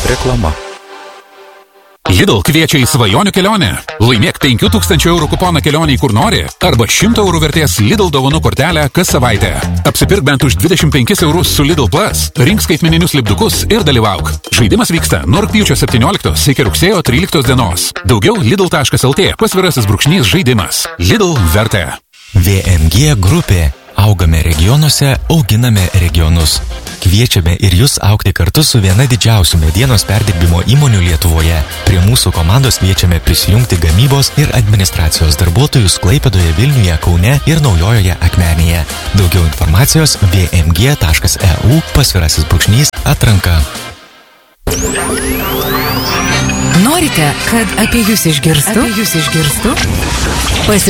Reklama. Lidl kviečia į svajonių kelionę. Laimėk 5000 eurų kuponą kelionį kur nori arba 100 eurų vertės Lidl dovanų kortelę kas savaitę. Apsipirk bent už 25 eurus su Lidl Plus, rink skaitmeninius lipdukus ir dalyvauk. Žaidimas vyksta nuo rugpjūčio 17 iki rugsėjo 13 dienos. Daugiau lidl.lt / žaidimas. Lidl vertė. VMG grupė. Augame regionuose, auginame regionus. Kviečiame ir jūs augti kartu su viena didžiausių medienos perdirbimo įmonių Lietuvoje. Prie mūsų komandos kviečiame prisijungti gamybos ir administracijos darbuotojus Klaipėdoje, Vilniuje, Kaune ir Naujojoje Akmenėje. Daugiau informacijos vmg.eu / atranka. Norite, kad apie jūs išgirstų?